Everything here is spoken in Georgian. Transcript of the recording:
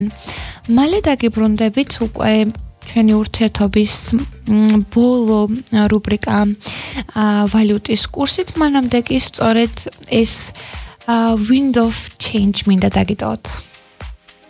მალე დაგიბრუნდებით უკვე ჩვენი ურთიერთობის ბოლო რუბრიკა ვალუტის კურსით, მანამდე კი სწორედ ეს wind of change მინდა დაგიტოვოთ.